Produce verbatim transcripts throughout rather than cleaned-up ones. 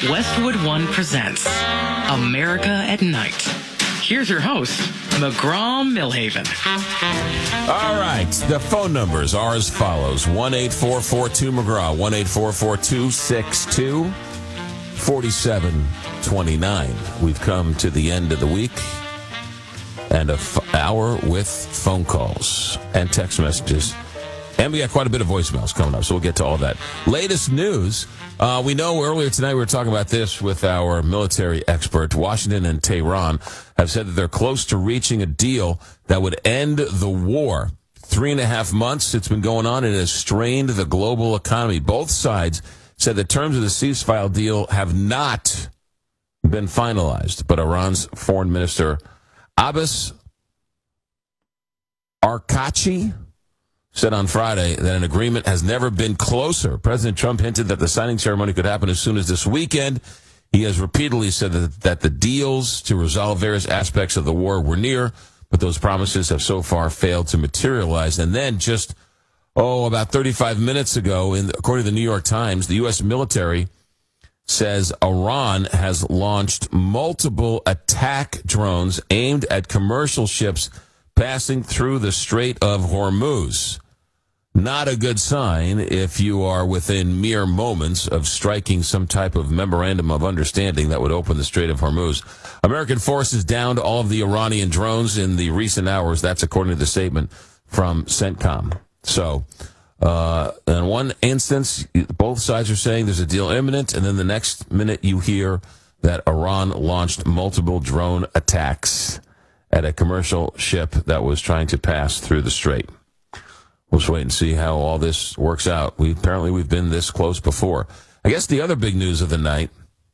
Westwood One presents America at Night. Here's your host, McGraw Millhaven. All right, the phone numbers are as follows. one eight four four two McGraw, one eight four four two six two four seven two nine. We've come to the end of the week and an f- hour with phone calls and text messages. And we got quite a bit of voicemails coming up, so we'll get to all that. Latest news. Uh, we know earlier tonight we were talking about this with our military expert. Washington and Tehran have said that they're close to reaching a deal that would end the war. Three and a half months it's been going on, and it has strained the global economy. Both sides said the terms of the ceasefire deal have not been finalized, but Iran's foreign minister Abbas Arqachi said on Friday that an agreement has never been closer. President Trump hinted that the signing ceremony could happen as soon as this weekend. He has repeatedly said that, that the deals to resolve various aspects of the war were near, but those promises have so far failed to materialize. And then just, oh, about thirty-five minutes ago, in, according to the New York Times, the U S military says Iran has launched multiple attack drones aimed at commercial ships passing through the Strait of Hormuz. Not a good sign if you are within mere moments of striking some type of memorandum of understanding that would open the Strait of Hormuz. American forces downed all of the Iranian drones in the recent hours. That's according to the statement from CENTCOM. So, uh, in one instance, both sides are saying there's a deal imminent, and then the next minute you hear that Iran launched multiple drone attacks at a commercial ship that was trying to pass through the strait. We'll just wait and see how all this works out. We apparently we've been this close before. I guess the other big news of the night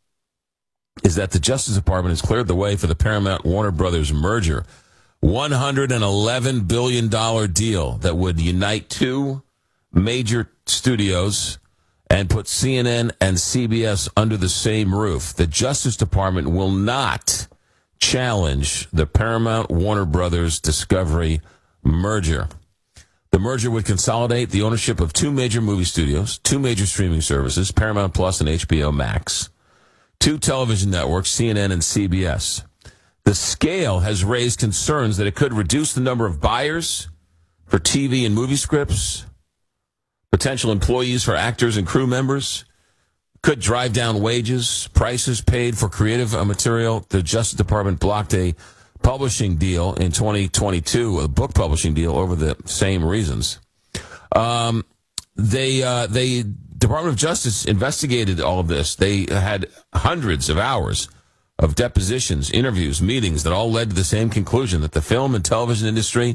is that the Justice Department has cleared the way for the Paramount Warner Brothers merger. one hundred eleven billion dollars deal that would unite two major studios and put C N N and C B S under the same roof. The Justice Department will not challenge the Paramount Warner Brothers Discovery merger. The merger would consolidate the ownership of two major movie studios, two major streaming services, Paramount Plus and H B O Max, two television networks, C N N and C B S. The scale has raised concerns that it could reduce the number of buyers for T V and movie scripts, potential employees for actors and crew members, could drive down wages, prices paid for creative material. The Justice Department blocked a publishing deal in twenty twenty-two, a book publishing deal, over the same reasons. Um, they, uh, they, Department of Justice investigated all of this. They had hundreds of hours of depositions, interviews, meetings that all led to the same conclusion, that the film and television industry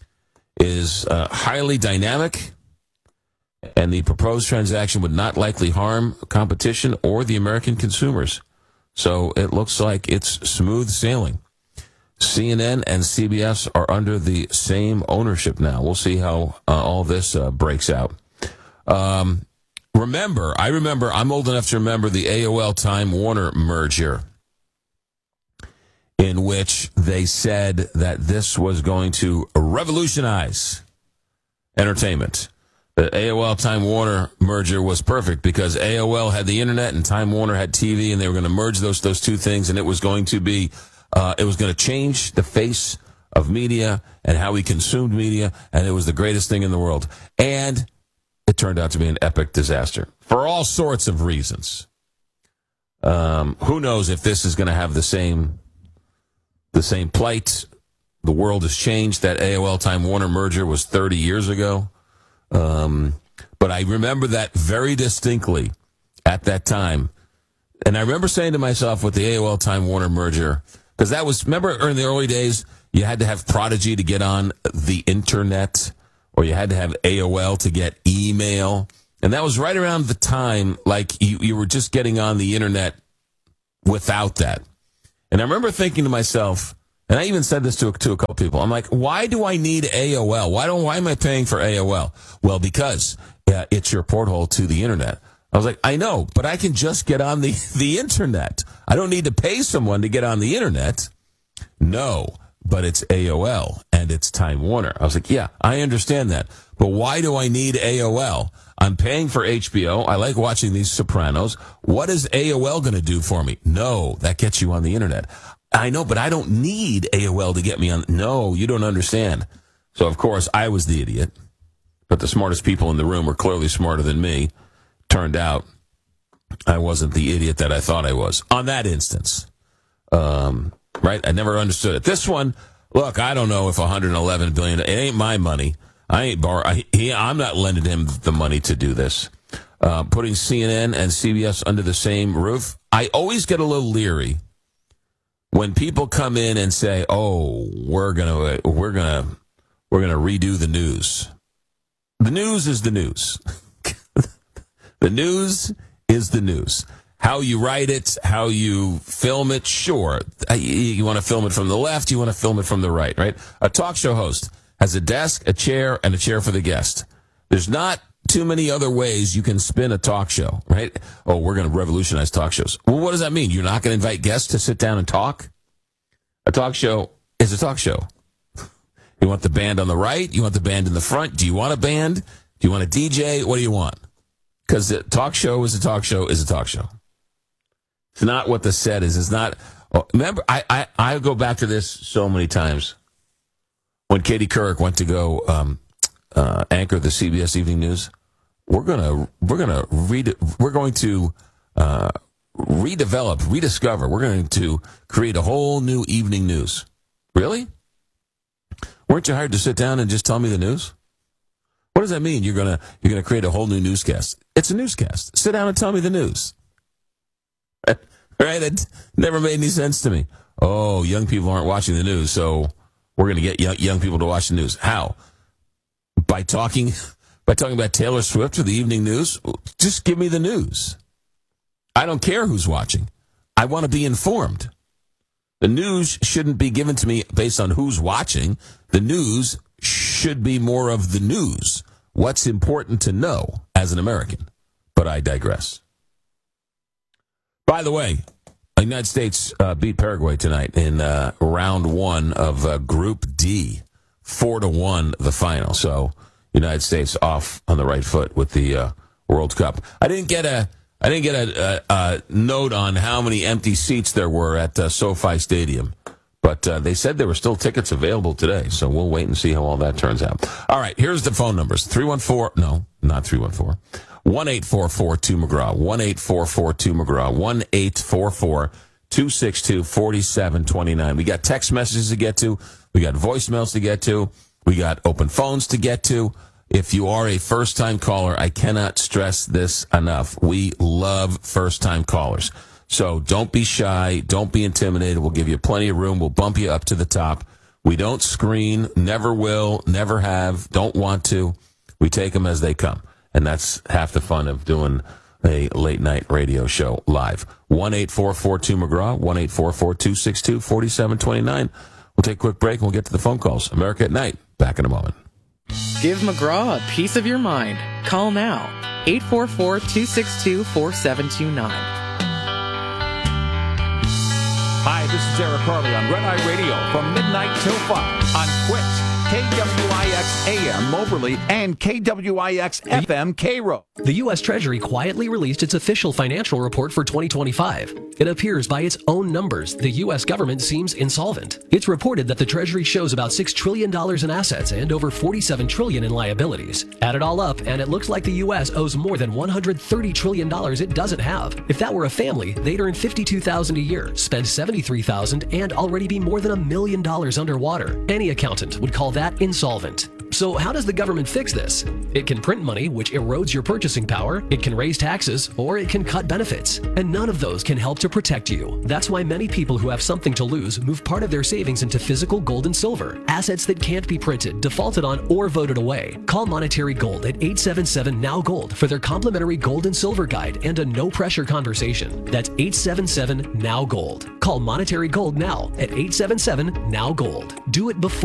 is uh, highly dynamic, and the proposed transaction would not likely harm competition or the American consumers. So it looks like it's smooth sailing. C N N and C B S are under the same ownership now. We'll see how uh, all this uh, breaks out. Um, remember, I remember, I'm old enough to remember the A O L Time Warner merger, in which they said that this was going to revolutionize entertainment. The A O L Time Warner merger was perfect because A O L had the internet and Time Warner had T V, and they were going to merge those those two things, and it was going to be uh, it was going to change the face of media and how we consumed media, and it was the greatest thing in the world. And it turned out to be an epic disaster for all sorts of reasons. Um, who knows if this is going to have the same the same plight? The world has changed. That A O L Time Warner merger was thirty years ago. Um, but I remember that very distinctly at that time. And I remember saying to myself with the A O L Time Warner merger, because that was, remember in the early days, you had to have Prodigy to get on the internet, or you had to have A O L to get email. And that was right around the time, like, you, you were just getting on the internet without that. And I remember thinking to myself, and I even said this to, to a couple people, I'm like, why do I need A O L? Why don't? Why am I paying for A O L? Well, because uh, it's your porthole to the internet. I was like, I know, but I can just get on the, the internet. I don't need to pay someone to get on the internet. No, but it's A O L. And and it's Time Warner. I was like, yeah, I understand that. But why do I need A O L? I'm paying for H B O. I like watching these Sopranos. What is A O L going to do for me? No, that gets you on the internet. I know, but I don't need A O L to get me on. No, you don't understand. So, of course, I was the idiot. But the smartest people in the room were clearly smarter than me. Turned out I wasn't the idiot that I thought I was on that instance. Um, right? I never understood it. This one, look, I don't know if one hundred eleven billion dollars, it ain't my money. I ain't bar. I, he, I'm not lending him the money to do this. Uh, putting C N N and C B S under the same roof. I always get a little leery when people come in and say, "Oh, we're gonna, we're gonna, we're gonna redo the news." The news is the news. The news is the news. How you write it, how you film it, sure. You want to film it from the left, you want to film it from the right, right? A talk show host has a desk, a chair, and a chair for the guest. There's not too many other ways you can spin a talk show, right? Oh, we're going to revolutionize talk shows. Well, what does that mean? You're not going to invite guests to sit down and talk? A talk show is a talk show. You want the band on the right? You want the band in the front? Do you want a band? Do you want a D J? What do you want? Because a talk show is a talk show is a talk show. It's not what the set is. It's not. Oh, remember, I, I, I go back to this so many times. When Katie Couric went to go um, uh, anchor the C B S Evening News, we're gonna we're gonna read we're going to uh, redevelop, rediscover. We're going to create a whole new evening news. Really? Weren't you hired to sit down and just tell me the news? What does that mean? You're gonna you're gonna create a whole new newscast? It's a newscast. Sit down and tell me the news. Right? It never made any sense to me. Oh, young people aren't watching the news, so we're going to get young, young people to watch the news. How? By talking, by talking about Taylor Swift for the evening news? Just give me the news. I don't care who's watching. I want to be informed. The news shouldn't be given to me based on who's watching. The news should be more of the news. What's important to know as an American. But I digress. By the way, the United States uh, beat Paraguay tonight in uh, round one of uh, Group D, four to one the final. So United States off on the right foot with the uh, World Cup. I didn't get a I didn't get a, a, a note on how many empty seats there were at uh, SoFi Stadium, but uh, they said there were still tickets available today. So we'll wait and see how all that turns out. All right, here's the phone numbers: three one four no, not three one four. one eight four four two McGraw, one eight four four two McGraw, one eight four four two six two four seven two nine. We got text messages to get to. We got voicemails to get to. We got open phones to get to. If you are a first-time caller, I cannot stress this enough. We love first-time callers. So don't be shy. Don't be intimidated. We'll give you plenty of room. We'll bump you up to the top. We don't screen, never will, never have, don't want to. We take them as they come. And that's half the fun of doing a late-night radio show live. one eight four four two McGraw, one eight four four two six two four seven two nine. We'll take a quick break and we'll get to the phone calls. America at Night, back in a moment. Give McGraw a piece of your mind. Call now, eight four four two six two four seven two nine. Hi, this is Eric Harley on Red Eye Radio from midnight till five on Quit, K W I X A M Moberly and K W I X F M Cairo. The U S Treasury quietly released its official financial report for twenty twenty-five. It appears by its own numbers the U S government seems insolvent. It's reported that the Treasury shows about six trillion dollars in assets and over forty-seven trillion dollars in liabilities. Add it all up, and it looks like the U S owes more than one hundred thirty trillion dollars it doesn't have. If that were a family, they'd earn fifty-two thousand dollars a year, spend seventy-three thousand dollars, and already be more than a million dollars underwater. Any accountant would call that insolvent. So how does the government fix this? It can print money, which erodes your purchasing power, it can raise taxes, or it can cut benefits. And none of those can help to protect you. That's why many people who have something to lose move part of their savings into physical gold and silver, assets that can't be printed, defaulted on, or voted away. Call Monetary Gold at eight seven seven N O W Gold for their complimentary gold and silver guide and a no-pressure conversation. That's eight seven seven N O W Gold. Call Monetary Gold now at eight seven seven N O W Gold. Do it before